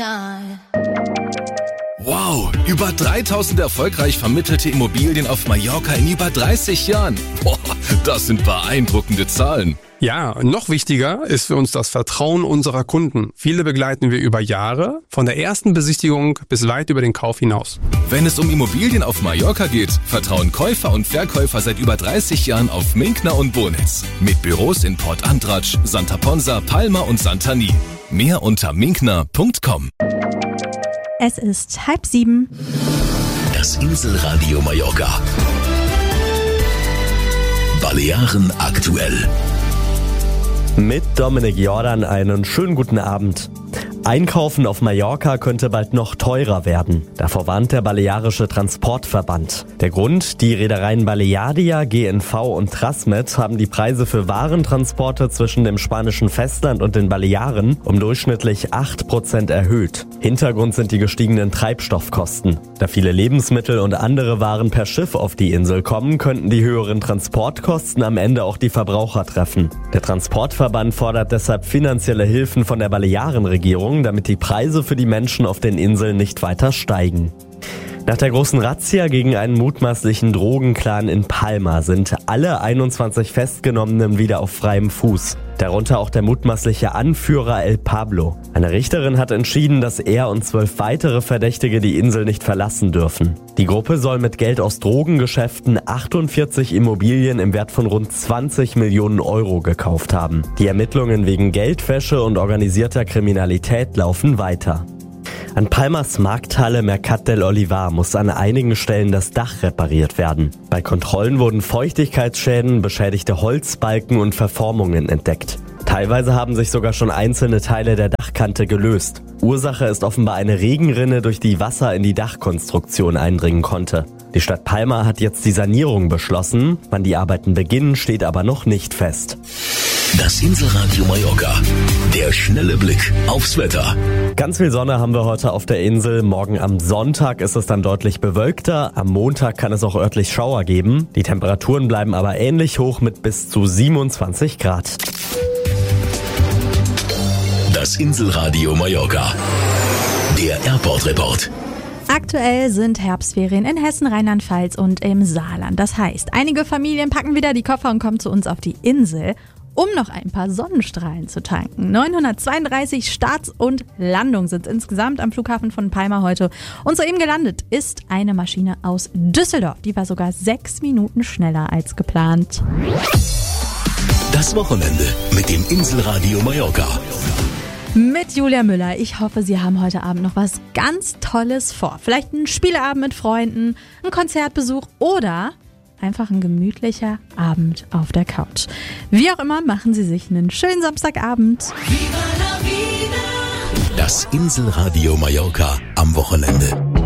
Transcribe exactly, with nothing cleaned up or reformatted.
Wow, über dreitausend erfolgreich vermittelte Immobilien auf Mallorca in über dreißig Jahren. Boah, das sind beeindruckende Zahlen. Ja, noch wichtiger ist für uns das Vertrauen unserer Kunden. Viele begleiten wir über Jahre, von der ersten Besichtigung bis weit über den Kauf hinaus. Wenn es um Immobilien auf Mallorca geht, vertrauen Käufer und Verkäufer seit über dreißig Jahren auf Minkner und Bonitz. Mit Büros in Port Antratsch, Santa Ponsa, Palma und Santani. Mehr unter minkner punkt com. Es ist halb sieben. Das Inselradio Mallorca. Balearen aktuell. Mit Dominik Jordan einen schönen guten Abend. Einkaufen auf Mallorca könnte bald noch teurer werden. Davor warnt der Balearische Transportverband. Der Grund: die Reedereien Balearia, G N V und Trasmet haben die Preise für Warentransporte zwischen dem spanischen Festland und den Balearen um durchschnittlich acht Prozent erhöht. Hintergrund sind die gestiegenen Treibstoffkosten. Da viele Lebensmittel und andere Waren per Schiff auf die Insel kommen, könnten die höheren Transportkosten am Ende auch die Verbraucher treffen. Der Transportverband fordert deshalb finanzielle Hilfen von der Balearenregierung, damit die Preise für die Menschen auf den Inseln nicht weiter steigen. Nach der großen Razzia gegen einen mutmaßlichen Drogenclan in Palma sind alle einundzwanzig Festgenommenen wieder auf freiem Fuß. Darunter auch der mutmaßliche Anführer El Pablo. Eine Richterin hat entschieden, dass er und zwölf weitere Verdächtige die Insel nicht verlassen dürfen. Die Gruppe soll mit Geld aus Drogengeschäften achtundvierzig Immobilien im Wert von rund zwanzig Millionen Euro gekauft haben. Die Ermittlungen wegen Geldwäsche und organisierter Kriminalität laufen weiter. An Palmas Markthalle Mercat del Olivar muss an einigen Stellen das Dach repariert werden. Bei Kontrollen wurden Feuchtigkeitsschäden, beschädigte Holzbalken und Verformungen entdeckt. Teilweise haben sich sogar schon einzelne Teile der Dachkante gelöst. Ursache ist offenbar eine Regenrinne, durch die Wasser in die Dachkonstruktion eindringen konnte. Die Stadt Palma hat jetzt die Sanierung beschlossen. Wann die Arbeiten beginnen, steht aber noch nicht fest. Das Inselradio Mallorca. Der schnelle Blick aufs Wetter. Ganz viel Sonne haben wir heute auf der Insel. Morgen am Sonntag ist es dann deutlich bewölkter. Am Montag kann es auch örtlich Schauer geben. Die Temperaturen bleiben aber ähnlich hoch mit bis zu siebenundzwanzig Grad. Das Inselradio Mallorca. Der Airport-Report. Aktuell sind Herbstferien in Hessen, Rheinland-Pfalz und im Saarland. Das heißt, einige Familien packen wieder die Koffer und kommen zu uns auf die Insel, um noch ein paar Sonnenstrahlen zu tanken. neunhundertzweiunddreißig Starts und Landungen sind insgesamt am Flughafen von Palma heute. Und soeben gelandet ist eine Maschine aus Düsseldorf. Die war sogar sechs Minuten schneller als geplant. Das Wochenende mit dem Inselradio Mallorca. Mit Julia Müller. Ich hoffe, Sie haben heute Abend noch was ganz Tolles vor. Vielleicht einen Spieleabend mit Freunden, ein Konzertbesuch oder einfach ein gemütlicher Abend auf der Couch. Wie auch immer, machen Sie sich einen schönen Samstagabend. Das Inselradio Mallorca am Wochenende.